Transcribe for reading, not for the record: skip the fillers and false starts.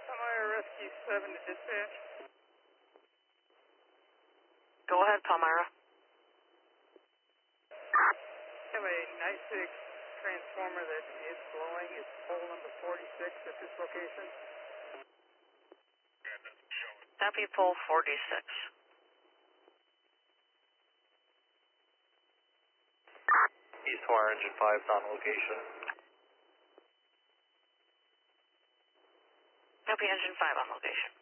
Palmyra Rescue 7 to dispatch. Go ahead, Palmyra. Have a night 6 transformer that is blowing. It's pole number 46 at this location. Copy pole 46. East Wire Engine 5 is on location. Copy engine 5 on location.